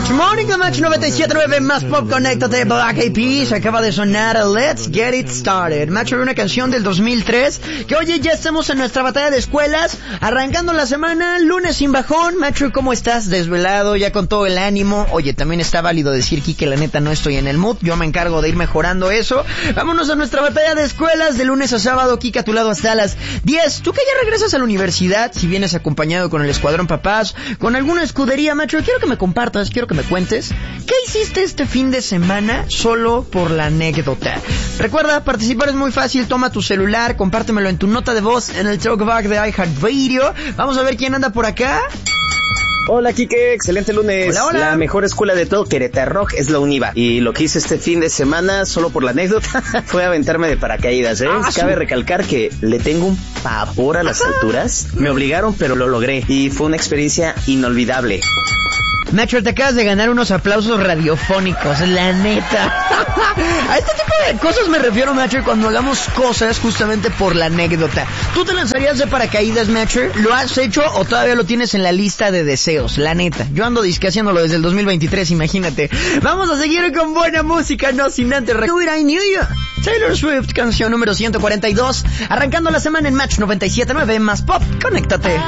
Morning de Match 97.9 más pop, conéctate. Black Eyed Peas acaba de sonar Let's Get It Started. Match, una canción del 2003 que oye, ya estamos en nuestra batalla de escuelas, arrancando la semana, lunes sin bajón. Match, ¿cómo estás? Desvelado, ya con todo el ánimo. Oye, también está válido decir, Kike, la neta no estoy en el mood, yo me encargo de ir mejorando eso. Vámonos a nuestra batalla de escuelas de lunes a sábado. Kike a tu lado hasta las 10. Tú que ya regresas a la universidad, si vienes acompañado con el escuadrón papás, con alguna escudería, Match, quiero que me compartas, quiero que me cuentes qué hiciste este fin de semana solo por la anécdota. Recuerda, participar es muy fácil. Toma tu celular, compártemelo en tu nota de voz en el Talkback de iHeartRadio. Vamos a ver quién anda por acá. Hola, Kike, excelente lunes. Hola, hola. La mejor escuela de todo Querétaro es la UNIVA. Y lo que hice este fin de semana, solo por la anécdota, fue aventarme de paracaídas, ¿eh? Cabe recalcar que le tengo un pavor a las alturas. Me obligaron, pero lo logré. Y fue una experiencia inolvidable. Nacho, te acabas de ganar unos aplausos radiofónicos, la neta. A este tipo de cosas me refiero, Nacho, cuando hagamos cosas justamente por la anécdota. ¿Tú te lanzarías de paracaídas, Nacho? ¿Lo has hecho o todavía lo tienes en la lista de deseos? La neta, yo ando disque haciéndolo desde el 2023, imagínate. Vamos a seguir con buena música, no sin antes I Knew You. Taylor Swift, canción número 142, arrancando la semana en Match 97.9 más pop, conéctate.